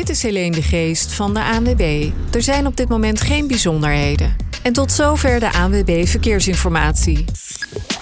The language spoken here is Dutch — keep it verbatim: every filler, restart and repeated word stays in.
Dit is Helene de Geest van de A N W B. Er zijn op dit moment geen bijzonderheden. En tot zover de A N W B Verkeersinformatie.